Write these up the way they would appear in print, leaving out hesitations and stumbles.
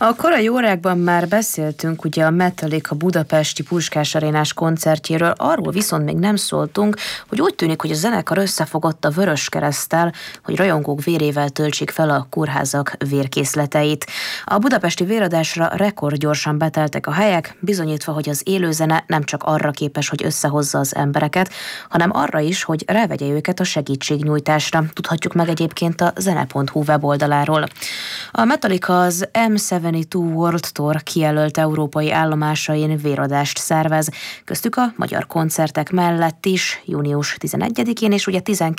A korai órákban már beszéltünk ugye a Metallica budapesti Puskás Arénás koncertjéről, arról viszont még nem szóltunk, hogy úgy tűnik, hogy a zenekar összefogott a Vöröskereszttel, hogy rajongók vérével töltsék fel a kórházak vérkészleteit. A budapesti véradásra rekordgyorsan beteltek a helyek, bizonyítva, hogy az élőzene nem csak arra képes, hogy összehozza az embereket, hanem arra is, hogy rávegye őket a segítségnyújtásra. Tudhatjuk meg egyébként a zene.hu weboldaláról. A Metallica az M72 World Tour kijelölt európai állomásain véradást szervez, köztük a magyar koncertek mellett is június 11-én és ugye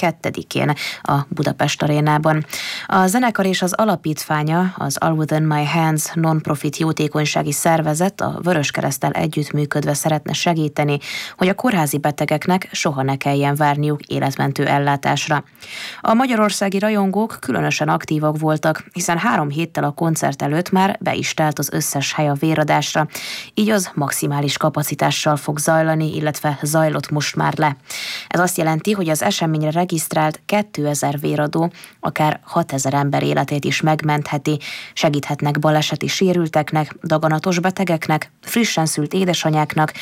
12-én a Budapest Arénában. A zenekar és az alapítványa, az All Within My Hands non-profit jótékonysági szervezet a Vöröskereszttel együttműködve szeretne segíteni, hogy a kórházi betegeknek soha ne kelljen várniuk életmentő ellátásra. A magyarországi rajongók különösen aktívak voltak, hiszen 3 héttel a koncert előtt már be is telt az összes hely a véradásra, így az maximális kapacitással fog zajlani, illetve zajlott most már le. Ez azt jelenti, hogy az eseményre regisztrált 2000 véradó akár 6000 ember életét is megmentheti, segíthetnek baleseti sérülteknek, daganatos betegeknek, frissen szült édesanyáknak,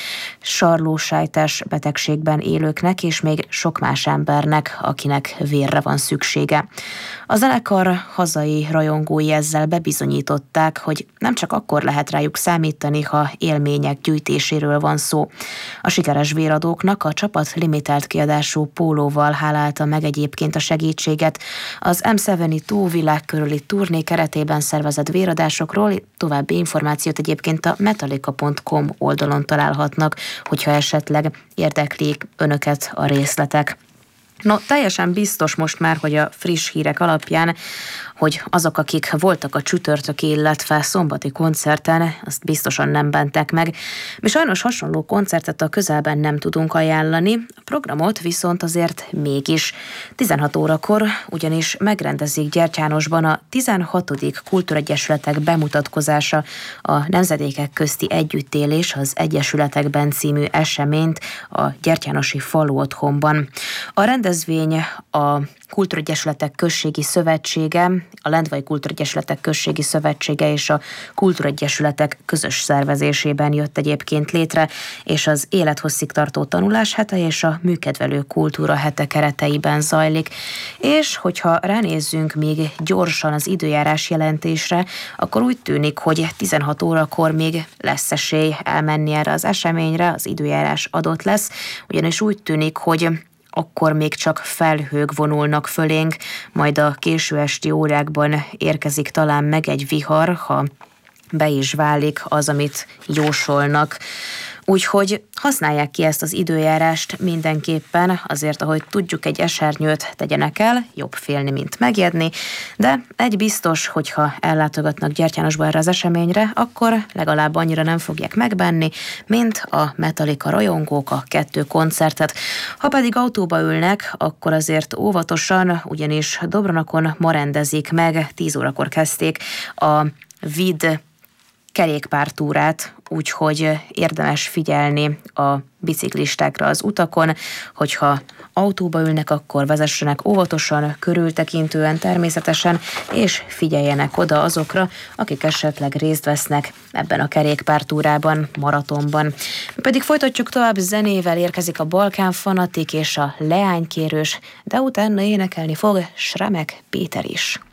sarlósejtes betegségben élőknek és még sok más embernek, akinek vérre van szüksége. A zenekar hazai rajongói ezzel bebizonyították, hogy nem csak akkor lehet rájuk számítani, ha élmények gyűjtéséről van szó. A sikeres véradóknak a csapat limitált kiadású pólóval hálálta meg egyébként a segítséget. Az M72 világkörüli turné keretében szervezett véradásokról további információt egyébként a metallica.com oldalon találhatnak, hogyha esetleg érdeklik önöket a részletek. No, teljesen biztos most már, hogy a friss hírek alapján, hogy azok, akik voltak a csütörtöki, illetve szombati koncerten, azt biztosan nem bánták meg. Mi sajnos hasonló koncertet a közelben nem tudunk ajánlani, a programot viszont azért mégis. 16 órakor ugyanis megrendezik Gyertyánosban a 16. Kultúregyesületek bemutatkozása, a Nemzedékek közti együttélés az Egyesületekben című eseményt a Gyertyánosi Faluotthonban. A rendezvény a Kultúregyesületek Községi Szövetsége, a Lendvai Kultúregyesületek Községi Szövetsége és a Kultúregyesületek közös szervezésében jött egyébként létre, és az Élethosszig tartó tanulás hete és a Műkedvelő Kultúra hete kereteiben zajlik. És hogyha ránézzünk még gyorsan az időjárás jelentésre, akkor úgy tűnik, hogy 16 órakor még lesz esély elmenni erre az eseményre, az időjárás adott lesz, ugyanis úgy tűnik, hogy akkor még csak felhők vonulnak fölénk, majd a késő esti órákban érkezik talán meg egy vihar, ha be is válik az, amit jósolnak. Úgyhogy használják ki ezt az időjárást mindenképpen, azért, ahogy tudjuk, egy esernyőt tegyenek el, jobb félni, mint megijedni, de egy biztos, hogyha ellátogatnak Gyertyánosba erre az eseményre, akkor legalább annyira nem fogják megbánni, mint a Metallica rajongók a 2 koncertet. Ha pedig autóba ülnek, akkor azért óvatosan, ugyanis Dobronakon ma rendezik meg, 10 órakor kezdték a VID kerékpártúrát, úgyhogy érdemes figyelni a biciklistákra az utakon, hogyha autóba ülnek, akkor vezessenek óvatosan, körültekintően természetesen, és figyeljenek oda azokra, akik esetleg részt vesznek ebben a kerékpártúrában, maratonban. Mi pedig folytatjuk tovább zenével, érkezik a Balkán Fanatik és a Leánykérős, de utána énekelni fog Sremek Péter is.